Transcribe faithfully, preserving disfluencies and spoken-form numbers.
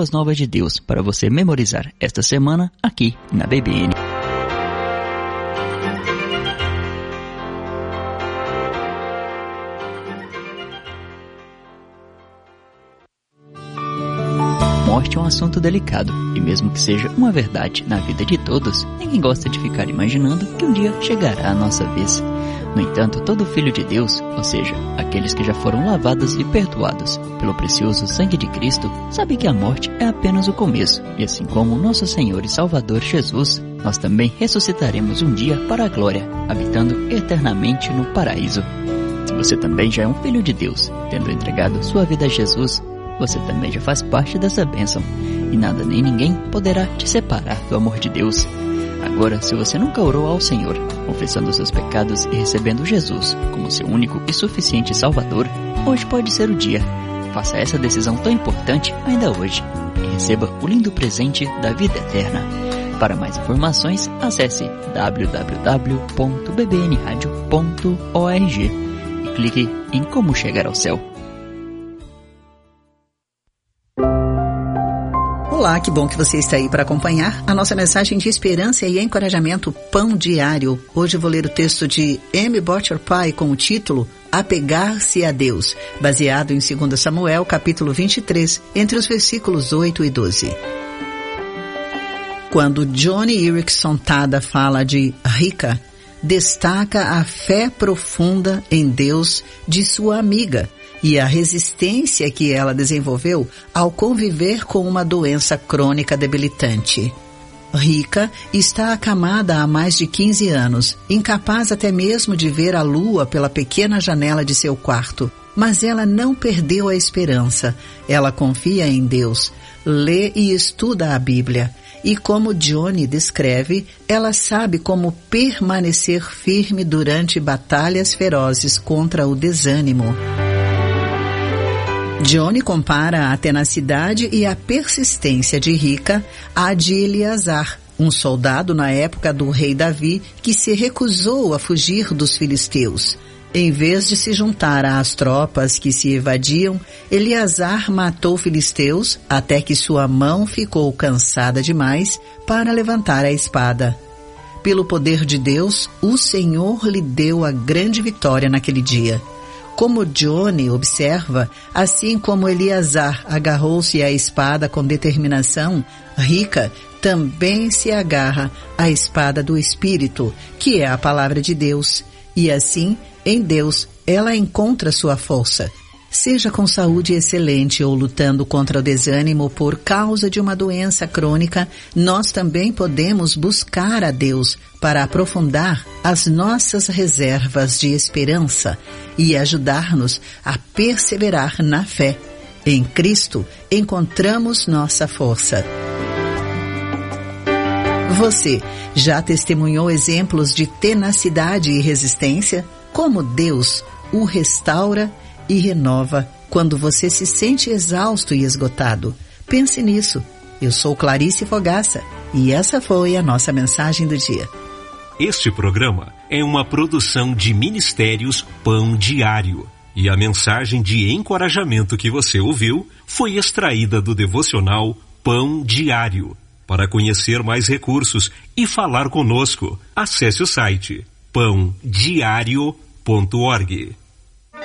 Boas Novas de Deus para você memorizar esta semana aqui na B B N. Morte é um assunto delicado, e mesmo que seja uma verdade na vida de todos, ninguém gosta de ficar imaginando que um dia chegará a nossa vez. No entanto, todo filho de Deus, ou seja, aqueles que já foram lavados e perdoados pelo precioso sangue de Cristo, sabe que a morte é apenas o começo, e assim como nosso Senhor e Salvador Jesus, nós também ressuscitaremos um dia para a glória, habitando eternamente no paraíso. Se você também já é um filho de Deus, tendo entregado sua vida a Jesus, você também já faz parte dessa bênção, e nada nem ninguém poderá te separar do amor de Deus. Agora, se você nunca orou ao Senhor, confessando seus pecados e recebendo Jesus como seu único e suficiente Salvador, hoje pode ser o dia. Faça essa decisão tão importante ainda hoje, e receba o lindo presente da vida eterna. Para mais informações, acesse w w w ponto b b n radio ponto org e clique em Como Chegar ao Céu. Olá, que bom que você está aí para acompanhar a nossa mensagem de esperança e encorajamento Pão Diário. Hoje eu vou ler o texto de M. Butcher Pye com o título Apegar-se a Deus, baseado em dois Samuel, capítulo vinte e três, entre os versículos oito e doze. Quando Joni Eareckson Tada fala de Rika, destaca a fé profunda em Deus de sua amiga, e a resistência que ela desenvolveu ao conviver com uma doença crônica debilitante. Rika está acamada há mais de quinze anos, incapaz até mesmo de ver a lua pela pequena janela de seu quarto. Mas ela não perdeu a esperança. Ela confia em Deus, lê e estuda a Bíblia. E como Joni descreve, ela sabe como permanecer firme durante batalhas ferozes contra o desânimo. Joni compara a tenacidade e a persistência de Rika à de Eleazar, um soldado na época do rei Davi que se recusou a fugir dos filisteus. Em vez de se juntar às tropas que se evadiam, Eleazar matou filisteus até que sua mão ficou cansada demais para levantar a espada. Pelo poder de Deus, o Senhor lhe deu a grande vitória naquele dia. Como Joni observa, assim como Eleazar agarrou-se à espada com determinação, Rika também se agarra à espada do Espírito, que é a palavra de Deus. E assim, em Deus, ela encontra sua força. Seja com saúde excelente ou lutando contra o desânimo por causa de uma doença crônica, nós também podemos buscar a Deus para aprofundar as nossas reservas de esperança e ajudar-nos a perseverar na fé. Em Cristo, encontramos nossa força. Você já testemunhou exemplos de tenacidade e resistência? Como Deus o restaura e renova quando você se sente exausto e esgotado. Pense nisso. Eu sou Clarice Fogaça e essa foi a nossa mensagem do dia. Este programa é uma produção de Ministérios Pão Diário e a mensagem de encorajamento que você ouviu foi extraída do devocional Pão Diário. Para conhecer mais recursos e falar conosco, acesse o site pão diário ponto org.